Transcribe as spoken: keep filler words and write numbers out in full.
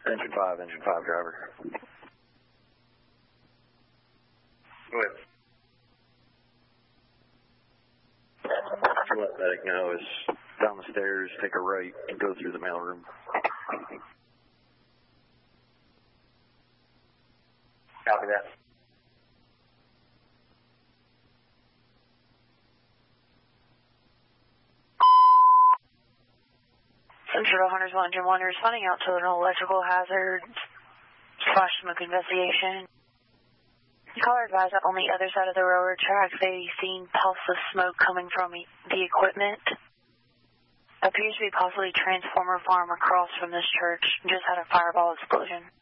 Engine five, engine five driver. Go ahead. Let medic know is down the stairs, take a right, and go through the mailroom. Copy that. Central Hunters one, Engine one, responding out to an electrical hazard slash smoke investigation. Caller advised that on the other side of the railroad tracks they seen puffs of smoke coming from the equipment. Appears to be possibly Transformer Farm across from this church. Just had a fireball explosion.